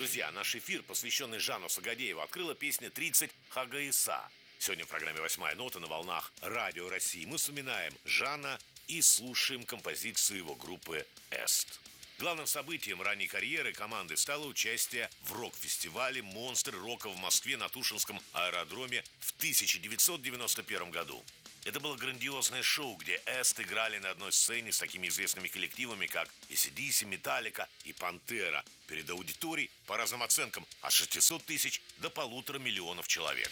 Друзья, наш эфир, посвященный Жану Сагадееву, открыла песня «30 Хагайса». Сегодня в программе «Восьмая нота» на волнах Радио России мы вспоминаем Жана и слушаем композицию его группы «Эст». Главным событием ранней карьеры команды стало участие в рок-фестивале «Монстры рока» в Москве на Тушинском аэродроме в 1991 году. Это было грандиозное шоу, где Эст играли на одной сцене с такими известными коллективами, как AC/DC, Металлика и Пантера, перед аудиторией, по разным оценкам, от 600 тысяч до 1,5 миллиона человек.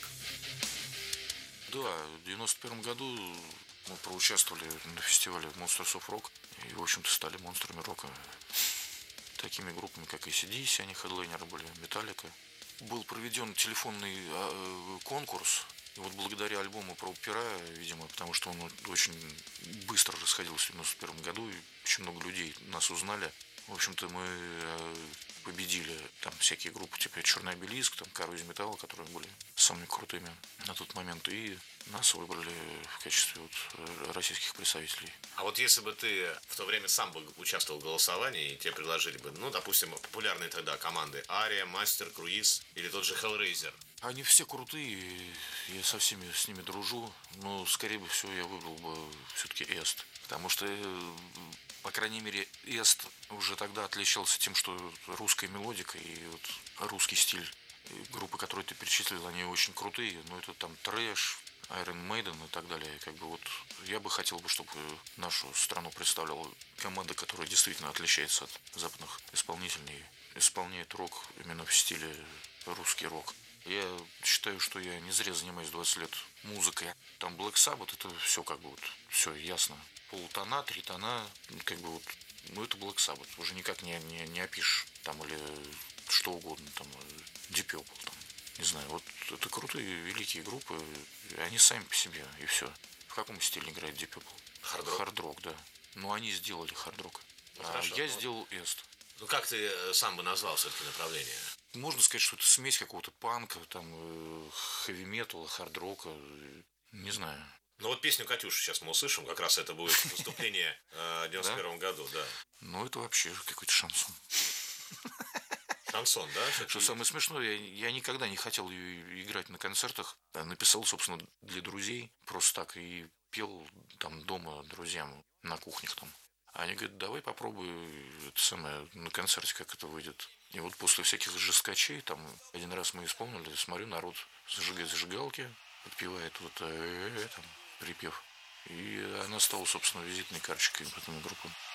Да, в 91 году мы проучаствовали на фестивале Monsters of Rock и, в общем-то, стали монстрами рока. Такими группами, как AC/DC, они хедлайнеры были, Металлика. Был проведен телефонный конкурс. И вот благодаря альбому про пера, видимо, потому что он очень быстро расходился в 91 году, и очень много людей нас узнали. В общем-то, мы победили там всякие группы, типа «Черный обелиск», там «Коррозия металла», которые были самыми крутыми на тот момент, и нас выбрали в качестве вот российских представителей. А вот если бы ты в то время сам бы участвовал в голосовании, и тебе предложили бы, ну, допустим, популярные тогда команды «Ария», «Мастер», «Круиз» или тот же «Hellraiser». Они все крутые, я со всеми с ними дружу, но, скорее всего, я выбрал бы все-таки «Эст», потому что, по крайней мере, «Эст» уже тогда отличался тем, что русская мелодика и вот русский стиль. И группы, которые ты перечислил, они очень крутые, но это там трэш, Iron Maiden и так далее. Как бы вот я бы хотел бы, чтобы нашу страну представляла команда, которая действительно отличается от западных исполнителей, исполняет рок именно в стиле русский рок. Я считаю, что я не зря занимаюсь 20 лет музыкой. Там Black Sabbath, это все как бы вот, все ясно. Полтона, 3 тона, как бы вот, ну это Black Sabbath. Уже никак не опишешь там или что угодно, там Deep Purple, там, не знаю. Вот это крутые, великие группы, они сами по себе, и все. В каком стиле играет Deep Purple? Хард-рок. Хард-рок, да. Но они сделали хард-рок. Ну, а хорошо, я вот. сделал эст. Ну, как ты сам бы назвал все-таки направление? Можно сказать, что это смесь какого-то панка, там, хэви-металла, хард-рока, не знаю. Ну, вот песню «Катюша» сейчас мы услышим, как раз это будет выступление в 91 году, да. Ну, это вообще какой-то шансон. Шансон, да? Что самое смешное, я никогда не хотел ее играть на концертах. Написал, собственно, для друзей, просто так, и пел там дома друзьям на кухнях там. Они говорят, давай попробуй это самое, на концерте, как это выйдет. И вот после всяких жесткачей, там, один раз мы исполнили, смотрю, народ зажигает зажигалки, подпевает вот там, припев. И она стала, собственно, визитной карточкой потом группы.